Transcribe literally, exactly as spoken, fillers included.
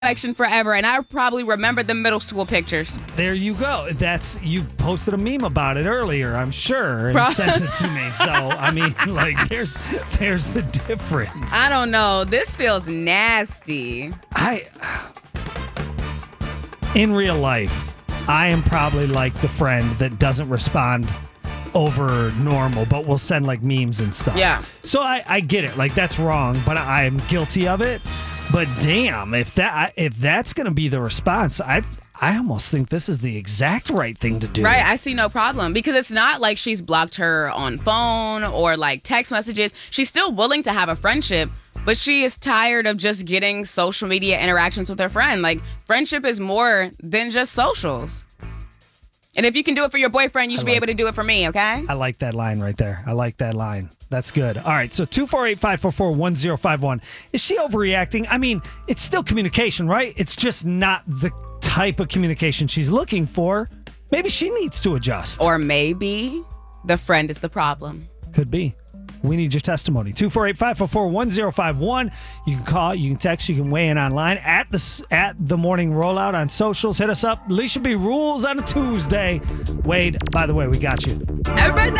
collection forever, and I probably remember the middle school pictures. There you go. That's you posted a meme about it earlier, I'm sure, and Bro. sent it to me. So I mean, like, there's there's the difference. I don't know. This feels nasty. I in real life, I am probably like the friend that doesn't respond over normal, but will send like memes and stuff. Yeah. So I, I get it. Like, that's wrong, but I am guilty of it. But damn, if that if that's gonna be the response, I I almost think this is the exact right thing to do. Right, I see no problem because it's not like she's blocked her on phone or like text messages. She's still willing to have a friendship, but she is tired of just getting social media interactions with her friend. Like, friendship is more than just socials. And if you can do it for your boyfriend, you should like be able to do it for me, okay? I like that line right there. I like that line. That's good. All right, so two four eight, five four four, one zero five one. Is she overreacting? I mean, it's still communication, right? It's just not the type of communication she's looking for. Maybe she needs to adjust. Or maybe the friend is the problem. Could be. We need your testimony. two four eight, five four four, one zero five one. You can call, you can text, you can weigh in online at the at the morning rollout on socials. Hit us up. Alicia B. Rules on a Tuesday. Wade, by the way, we got you. Happy birthday!